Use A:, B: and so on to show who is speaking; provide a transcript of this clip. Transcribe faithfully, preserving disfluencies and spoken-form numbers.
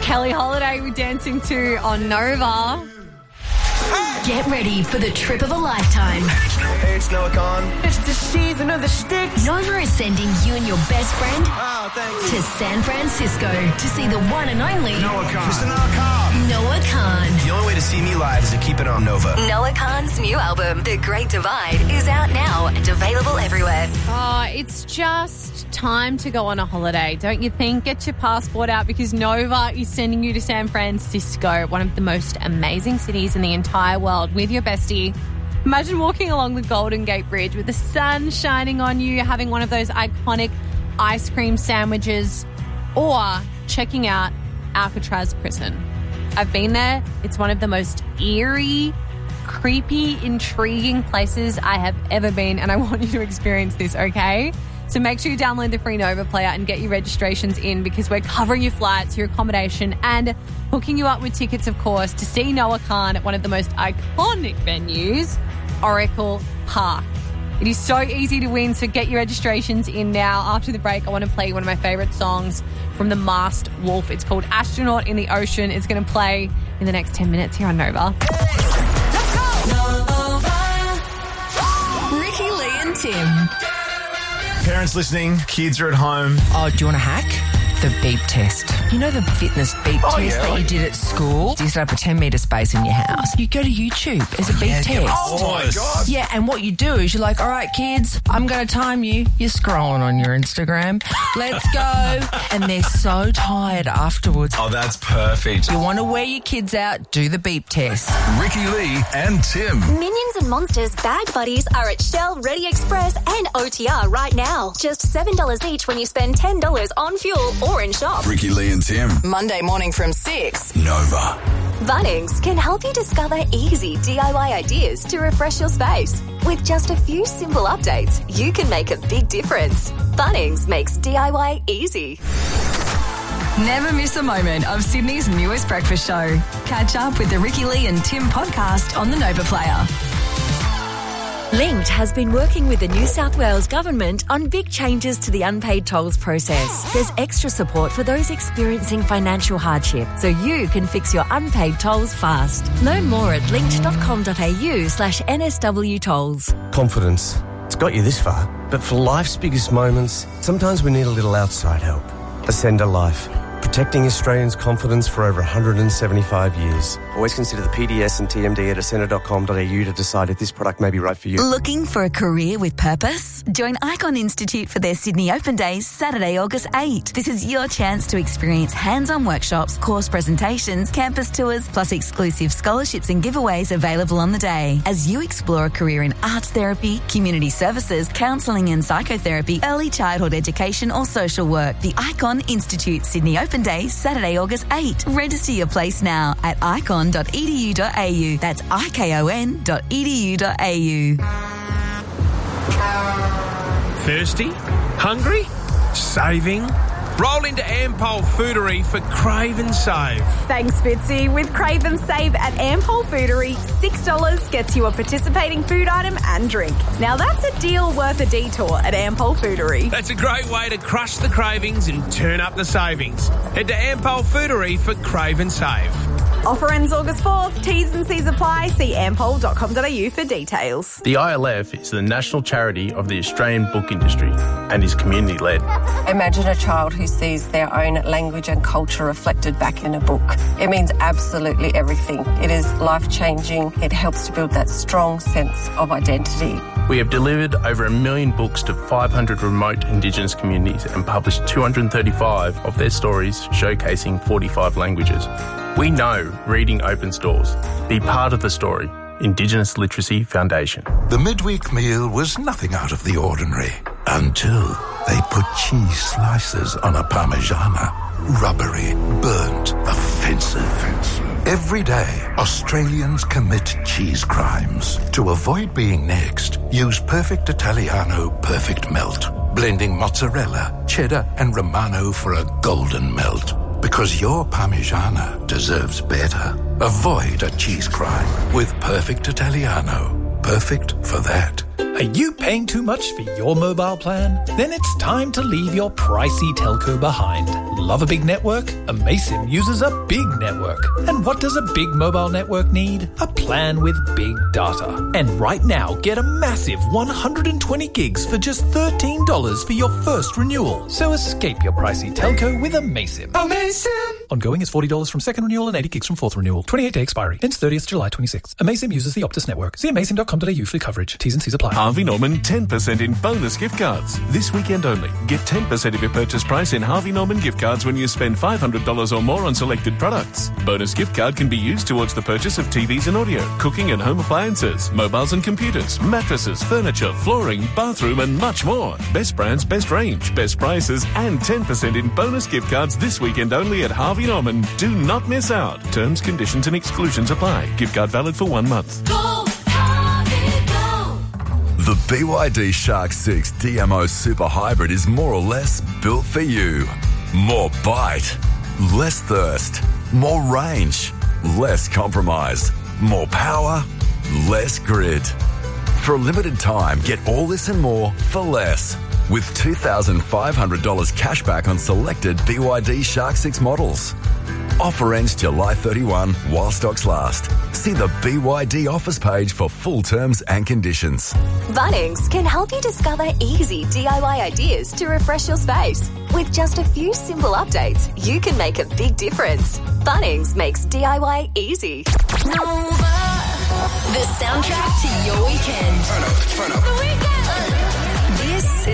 A: Kelly Holiday with Dancing to on Nova.
B: Get ready for the trip of a lifetime.
C: Hey, it's Noah Khan.
D: It's the season of the sticks.
B: Nova is sending you and your best friend
C: Oh, thank you.
B: to San Francisco to see the one and only
C: Noah Khan. Mister Noah Khan.
B: Noah Khan.
C: The only way to see me live is to keep it on Nova.
B: Noah Khan's new album, The Great Divide, is out now and available everywhere.
A: Oh, it's just time to go on a holiday, don't you think? Get your passport out because Nova is sending you to San Francisco, one of the most amazing cities in the entire world, with your bestie. Imagine walking along the Golden Gate Bridge with the sun shining on you, having one of those iconic ice cream sandwiches, or checking out Alcatraz prison. I've been there. It's one of the most eerie, creepy, intriguing places I have ever been, and I want you to experience this, okay? So make sure you download the free Nova player and get your registrations in because we're covering your flights, your accommodation, and hooking you up with tickets, of course, to see Noah Khan at one of the most iconic venues, Oracle Park. It is so easy to win, so get your registrations in now. After the break, I want to play one of my favourite songs from The Masked Wolf. It's called Astronaut in the Ocean. It's going to play in the next ten minutes here on Nova.
B: Let's go! Nova. Ricky, Lee and Tim.
E: Parents listening, kids are at home.
D: Oh, do you want a hack? The beep test. You know the fitness beep
E: Oh,
D: test
E: yeah,
D: that
E: like-
D: you did at school? You set up a ten metre space in your house. You go to YouTube. There's a beep
E: Yeah,
D: test.
E: oh my God.
D: Yeah, and what you do is you're like, all right, kids, I'm going to time you. You're scrolling on your Instagram. Let's go. And they're so tired afterwards.
E: Oh, that's perfect.
D: You want to wear your kids out, do the beep test.
E: Ricky Lee and Tim.
F: Minions and Monsters Bag Buddies are at Shell, Ready Express and O T R right now. Just seven dollars each when you spend ten dollars on fuel or in shop.
E: Ricky Lee and Tim.
B: Monday morning from six.
E: Nova.
F: Bunnings can help you discover easy D I Y ideas to refresh your space. With just a few simple updates, you can make a big difference. Bunnings makes D I Y easy.
B: Never miss a moment of Sydney's newest breakfast show. Catch up with the Ricky Lee and Tim podcast on the Nova Player.
F: Linked has been working with the New South Wales Government on big changes to the unpaid tolls process. There's extra support for those experiencing financial hardship, so you can fix your unpaid tolls fast. Learn more at linked.com.au slash NSW tolls.
G: Confidence. It's got you this far. But for life's biggest moments, sometimes we need a little outside help. Ascender Life. Protecting Australians' confidence for over one hundred seventy-five years. Always consider the P D S and T M D at ascender dot com dot a u to decide if this product may be right for you.
B: Looking for a career with purpose? Join Icon Institute for their Sydney Open Days, Saturday, August eighth. This is your chance to experience hands-on workshops, course presentations, campus tours, plus exclusive scholarships and giveaways available on the day. As you explore a career in arts therapy, community services, counselling and psychotherapy, early childhood education or social work. The Icon Institute Sydney Open Days, Saturday, August eighth. Register your place now at icon dot e d u dot a u. That's I K O N dot e d u dot a u.
H: Thirsty? Hungry? Saving? Roll into Ampol Foodery for Crave and Save.
I: Thanks, Fitzy. With Crave and Save at Ampol Foodery, six dollars gets you a participating food item and drink. Now that's a deal worth a detour at Ampol Foodery.
H: That's a great way to crush the cravings and turn up the savings. Head to Ampol Foodery for Crave and Save.
I: Offer ends August fourth. T's and C's apply. See ampol dot com dot a u for details.
J: The I L F is the national charity of the Australian book industry and is community-led.
K: Imagine a child who sees their own language and culture reflected back in a book. It means absolutely everything. It is life-changing. It helps to build that strong sense of identity.
J: We have delivered over a million books to five hundred remote Indigenous communities and published two hundred thirty-five of their stories showcasing forty-five languages. We know reading opens doors. Be part of the story. Indigenous Literacy Foundation.
L: The midweek meal was nothing out of the ordinary until they put cheese slices on a Parmigiana. Rubbery, burnt, offensive. Every day, Australians commit cheese crimes. To avoid being next, use Perfect Italiano Perfect Melt. Blending mozzarella, cheddar and Romano for a golden melt. Because your Parmigiana deserves better. Avoid a cheese crime with Perfect Italiano. Perfect for that.
M: Are you paying too much for your mobile plan? Then it's time to leave your pricey telco behind. Love a big network? Amaysim uses a big network. And what does a big mobile network need? A plan with big data. And right now, get a massive one hundred twenty gigs for just thirteen dollars for your first renewal. So escape your pricey telco with Amaysim. Amaysim! Ongoing is forty dollars from second renewal and eighty gigs from fourth renewal. twenty-eight day expiry. Ends thirtieth July twenty-sixth. Amaysim uses the Optus network. See amaysim dot com dot a u for coverage. T's and C's apply.
N: Harvey Norman ten percent in bonus gift cards. This weekend only. Get ten percent of your purchase price in Harvey Norman gift cards when you spend five hundred dollars or more on selected products. Bonus gift card can be used towards the purchase of T Vs and audio, cooking and home appliances, mobiles and computers, mattresses, furniture, flooring, bathroom and much more. Best brands, best range, best prices and ten percent in bonus gift cards this weekend only at Harvey Norman. Do not miss out. Terms, conditions and exclusions apply. Gift card valid for one month.
O: Go, Harvey, go.
P: The B Y D Shark six D M O Super Hybrid is more or less built for you. More bite, less thirst, more range, less compromise, more power, less grit. For a limited time, get all this and more for less. With two thousand five hundred dollars cash back on selected B Y D Shark six models. Offer ends July thirty-first while stocks last. See the B Y D offers page for full terms and conditions.
Q: Bunnings can help you discover easy D I Y ideas to refresh your space. With just a few simple updates, you can make a big difference. Bunnings makes D I Y easy.
O: Nova, the soundtrack to your weekend.
C: Turn up, turn up.
O: The weekend.